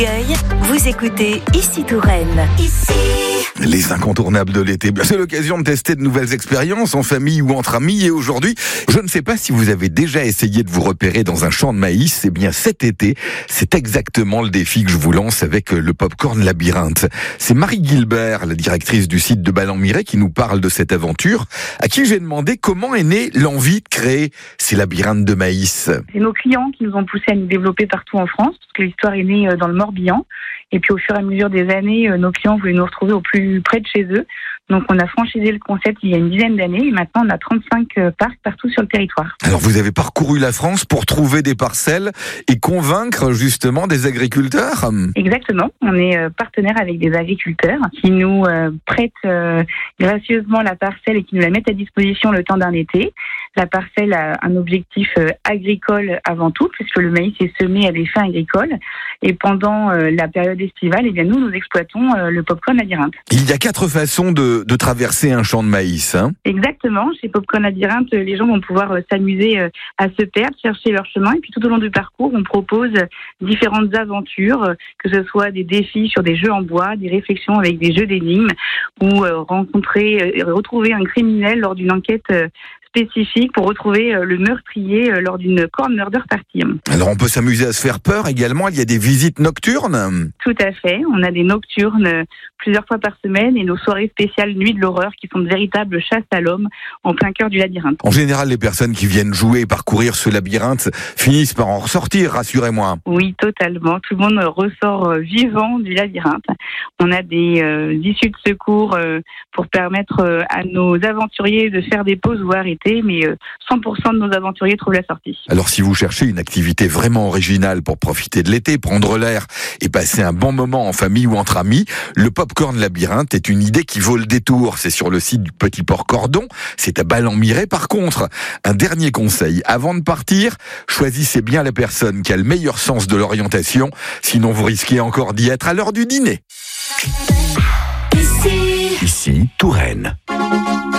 Vous écoutez Ici Touraine. Ici. Les incontournables de l'été. C'est l'occasion de tester de nouvelles expériences en famille ou entre amis. Et aujourd'hui, je ne sais pas si vous avez déjà essayé de vous repérer dans un champ de maïs. Eh bien, cet été, c'est exactement le défi que je vous lance avec le Popcorn Labyrinthe. C'est Marie Gilbert, la directrice du site de Ballon-Miret, qui nous parle de cette aventure, à qui j'ai demandé comment est née l'envie de créer ces labyrinthes de maïs. C'est nos clients qui nous ont poussé à nous développer partout en France, parce que l'histoire est née dans le Morbihan. Et puis au fur et à mesure des années, nos clients voulaient nous retrouver au plus près de chez eux. Donc on a franchisé le concept il y a une dizaine d'années et maintenant on a 35 parcs partout sur le territoire. Alors vous avez parcouru la France pour trouver des parcelles et convaincre justement des agriculteurs ? Exactement, on est partenaire avec des agriculteurs qui nous prêtent gracieusement la parcelle et qui nous la mettent à disposition le temps d'un été. La parcelle a un objectif agricole avant tout, puisque le maïs est semé à des fins agricoles. Et pendant la période estivale, eh bien nous exploitons le Popcorn Labyrinthe. Il y a 4 façons de traverser un champ de maïs. Exactement. Chez Popcorn Labyrinthe, les gens vont pouvoir s'amuser à se perdre, chercher leur chemin. Et puis tout au long du parcours, on propose différentes aventures, que ce soit des défis sur des jeux en bois, des réflexions avec des jeux d'énigmes, ou retrouver un criminel lors d'une enquête spécifique pour retrouver le meurtrier lors d'une corn murder party. Alors on peut s'amuser à se faire peur également, il y a des visites nocturnes. Tout à fait, on a des nocturnes plusieurs fois par semaine et nos soirées spéciales Nuit de l'horreur qui sont de véritables chasses à l'homme en plein cœur du labyrinthe. En général, les personnes qui viennent jouer et parcourir ce labyrinthe finissent par en ressortir, rassurez-moi. Oui, totalement, tout le monde ressort vivant du labyrinthe. On a des issues de secours pour permettre à nos aventuriers de faire des pauses ou arrêter, mais 100% de nos aventuriers trouvent la sortie. Alors si vous cherchez une activité vraiment originale pour profiter de l'été, prendre l'air et passer un bon moment en famille ou entre amis, le Popcorn Labyrinthe est une idée qui vaut le détour. C'est sur le site du Petit Port Cordon, c'est à Ballon-Miret. Par contre, un dernier conseil, avant de partir, choisissez bien la personne qui a le meilleur sens de l'orientation, sinon vous risquez encore d'y être à l'heure du dîner. Ici Touraine.